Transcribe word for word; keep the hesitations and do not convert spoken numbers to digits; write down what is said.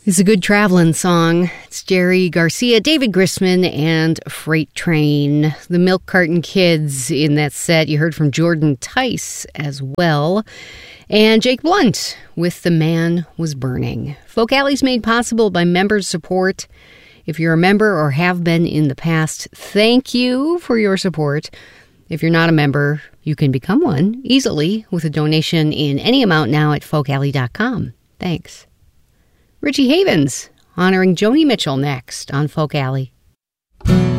It's a good traveling song. It's Jerry Garcia, David Grisman, and Freight Train. The Milk Carton Kids in that set. You heard from Jordan Tice as well. And Jake Blunt with The Man Was Burning. Folk Alley's made possible by members' support. If you're a member or have been in the past, thank you for your support. If you're not a member, you can become one easily with a donation in any amount now at folk alley dot com. Thanks. Richie Havens honoring Joni Mitchell next on Folk Alley.